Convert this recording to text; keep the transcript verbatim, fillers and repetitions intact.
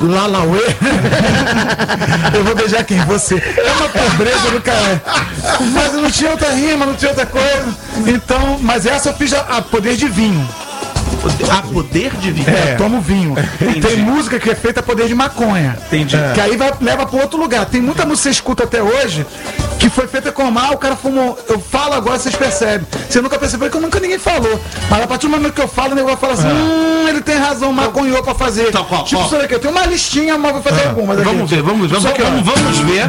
Lalauê. Eu vou beijar quem? Você. É uma pobreza do cara. Mas não tinha outra rima, não tinha outra coisa. Então, mas essa eu fiz a, a poder de vinho. A poder de vinho? É, tomo vinho. Entendi. Tem música que é feita a poder de maconha. Entendi. É. Que aí vai, leva para outro lugar. Tem muita música que você escuta até hoje que foi feita com mal, o cara fumou. Eu falo agora, vocês percebem. Você nunca percebeu que eu nunca ninguém falou. Mas a partir do momento que eu falo, o negócio vai falar assim: é. hum, ele tem razão, maconhou pra fazer. Então, qual, tipo, qual? isso daqui, eu tenho uma listinha, mas vou fazer é. algumas. Vamos ver, vamos ver. Vamos, vamos, vamos ver.